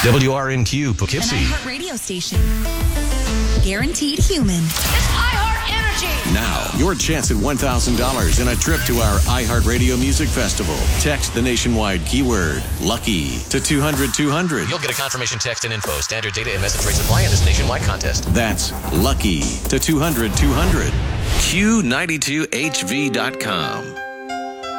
WRNQ Poughkeepsie. An iHeart radio station. Guaranteed human. It's iHeart Energy. Now, your chance at $1,000 and a trip to our iHeartRadio Music Festival. Text the nationwide keyword LUCKY to 200-200. You'll get a confirmation text and info. Standard data and message rates apply in this nationwide contest. That's LUCKY to 200-200. Q92HV.com.